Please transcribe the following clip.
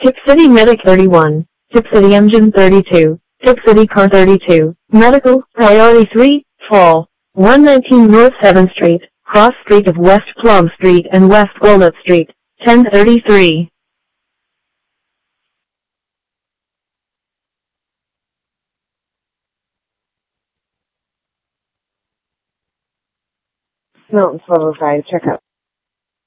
Tip City Medic 31, Tip City Engine 32, Tip City Car 32, Medical, Priority 3, Fall, 119 North 7th Street, Cross Street of West Plum Street and West Walnut Street, 1033. Mountain 405, checkup.